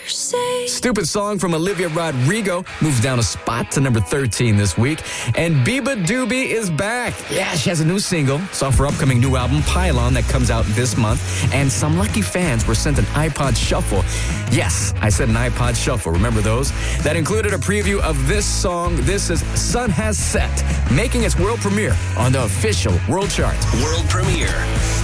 say. Stupid Song from Olivia Rodrigo moves down a spot to number 13 this week. And Biba Doobie is back. Yeah, she has a new single. It's off her upcoming new album, Pylon, that comes out this month. And some lucky fans were sent an iPod Shuffle. Yes, I said an iPod Shuffle. Remember those? That included a preview of this song. This is Sun Has Set, making its world premiere on the official world chart. World premiere.